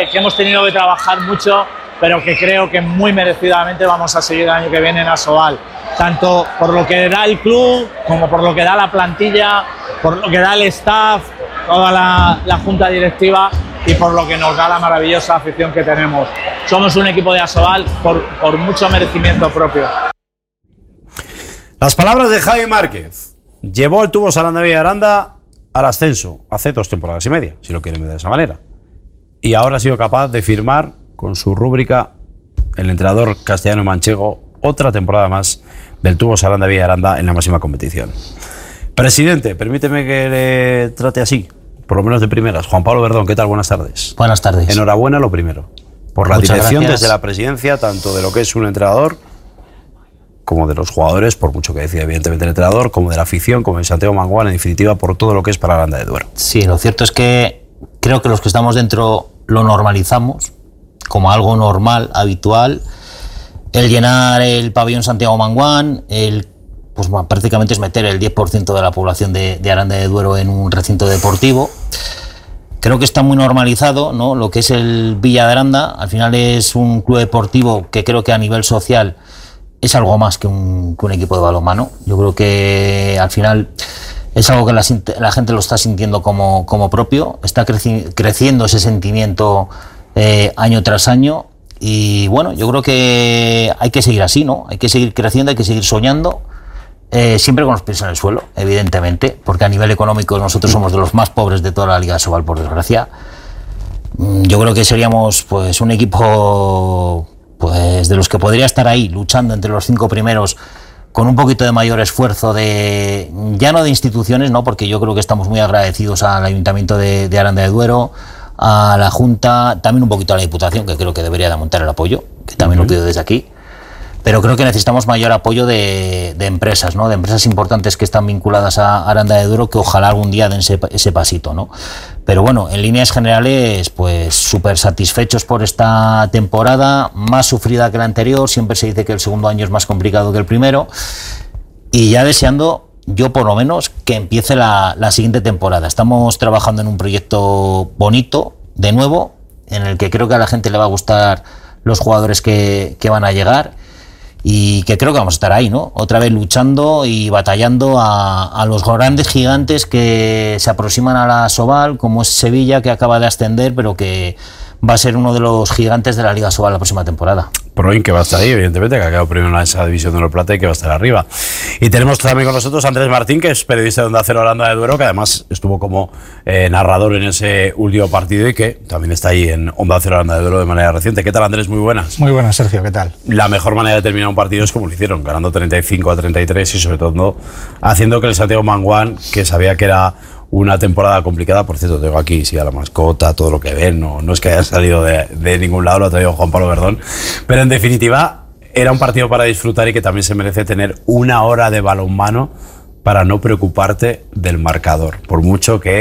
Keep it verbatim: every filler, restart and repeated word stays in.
que, que hemos tenido que trabajar mucho, pero que creo que muy merecidamente vamos a seguir el año que viene en Asobal, tanto por lo que da el club, como por lo que da la plantilla, por lo que da el staff, toda la, la junta directiva y por lo que nos da la maravillosa afición que tenemos. Somos un equipo de Asobal por, por mucho merecimiento propio. Las palabras de Javi Márquez. Llevó el Tubos Sarandí Aranda al ascenso hace dos temporadas y media, si lo quieren ver de esa manera. Y ahora ha sido capaz de firmar con su rúbrica el entrenador castellano manchego otra temporada más del Tubos Sarandí Aranda en la máxima competición. Presidente, permíteme que le trate así, por lo menos de primeras. Juan Pablo Verdón, ¿qué tal? Buenas tardes. Buenas tardes. Enhorabuena, lo primero, por la Muchas dirección gracias. desde la presidencia, tanto de lo que es un entrenador como de los jugadores, por mucho que decida evidentemente el entrenador, como de la afición, como de Santiago Manguán, en definitiva, por todo lo que es para Aranda de Duero. Sí, lo cierto es que creo que los que estamos dentro lo normalizamos como algo normal, habitual. El llenar el pabellón Santiago Manguán, el, pues bueno, prácticamente es meter el diez por ciento de la población de, de Aranda de Duero en un recinto deportivo. Creo que está muy normalizado, ¿no? Lo que es el Villa de Aranda. Al final es un club deportivo que creo que a nivel social es algo más que un, que un equipo de balonmano. Yo creo que al final es algo que la, la gente lo está sintiendo como, como propio, está creci creciendo ese sentimiento eh, año tras año y bueno, yo creo que hay que seguir así, ¿no? Hay que seguir creciendo, hay que seguir soñando, eh, siempre con los pies en el suelo, evidentemente, porque a nivel económico nosotros somos de los más pobres de toda la Liga Asobal, por desgracia. Yo creo que seríamos pues un equipo pues de los que podría estar ahí luchando entre los cinco primeros con un poquito de mayor esfuerzo de, ya no de instituciones, no, porque yo creo que estamos muy agradecidos al Ayuntamiento de, de Aranda de Duero, a la Junta, también un poquito a la Diputación, que creo que debería de aumentar el apoyo, que también uh-huh. lo pido desde aquí, pero creo que necesitamos mayor apoyo de, de empresas, ¿no? De empresas importantes que están vinculadas a Aranda de Duero, que ojalá algún día den ese, ese pasito, ¿no? Pero bueno, en líneas generales, pues súper satisfechos por esta temporada, más sufrida que la anterior, siempre se dice que el segundo año es más complicado que el primero, y ya deseando, yo por lo menos, que empiece la, la siguiente temporada. Estamos trabajando en un proyecto bonito, de nuevo, en el que creo que a la gente le va a gustar los jugadores que, que van a llegar, y que creo que vamos a estar ahí, ¿no? Otra vez luchando y batallando a, a los grandes gigantes que se aproximan a la Asobal, como es Sevilla, que acaba de ascender, pero que va a ser uno de los gigantes de la Liga Asobal la próxima temporada. Proin, que va a estar ahí, evidentemente, que ha quedado primero en esa división de Oro Plata y que va a estar arriba. Y tenemos también con nosotros a Andrés Martín, que es periodista de Onda Cero Aranda de Duero, que además estuvo como eh, narrador en ese último partido y que también está ahí en Onda Cero Aranda de Duero de manera reciente. ¿Qué tal, Andrés? Muy buenas. Muy buenas, Sergio, ¿qué tal? La mejor manera de terminar un partido es como lo hicieron, ganando treinta y cinco a treinta y tres y sobre todo haciendo que el Santiago Manguán, que sabía que era una temporada complicada, por cierto, tengo aquí, sí, a la mascota, todo lo que ven, no, no es que haya salido de, de ningún lado, lo ha traído Juan Pablo Verdón, pero en definitiva era un partido para disfrutar y que también se merece tener una hora de balonmano para no preocuparte del marcador, por mucho que